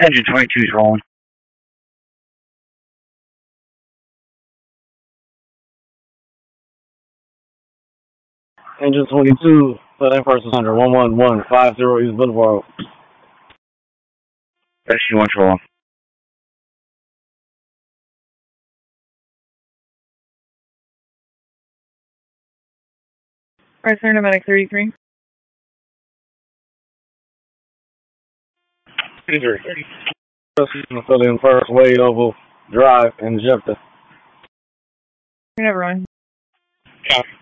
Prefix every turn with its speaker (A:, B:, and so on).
A: Engine 22 is rolling.
B: Engine 22, Southern First Under 11150 East Boulevard.
A: SG1 rolling.
C: Chrysler Nomadic 33.
B: Southern First Way Oval Drive in Jefferson.
C: You're never on.
A: Copy.